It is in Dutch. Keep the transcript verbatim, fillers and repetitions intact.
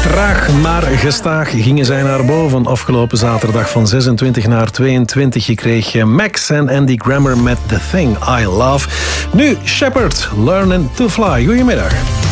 Traag maar gestaag gingen zij naar boven. Afgelopen zaterdag van zesentwintig naar tweeëntwintig. Je kreeg Max en Andy Grammer met The Thing I Love. Nu Shepherd, Learning to Fly. Goedemiddag.